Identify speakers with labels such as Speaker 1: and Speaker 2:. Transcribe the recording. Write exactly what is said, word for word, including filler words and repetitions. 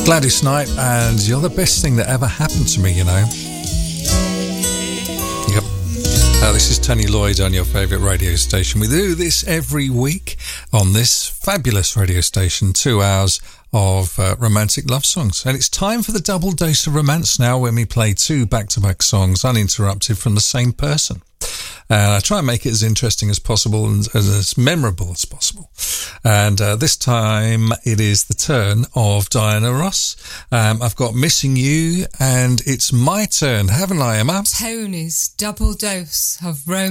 Speaker 1: Gladys Knight, and you're the best thing that ever happened to me, you know. Yep. Uh, this is Tony Lloyd on your favourite radio station. We do this every week on this fabulous radio station, two hours of uh, romantic love songs. And it's time for the double dose of romance now, when we play two back-to-back songs uninterrupted from the same person. And I try and make it as interesting as possible and as memorable as possible. And uh, this time it is the turn of Diana Ross. Um, I've got Missing You, and it's my turn, haven't I, Emma?
Speaker 2: Tony's double dose of romance.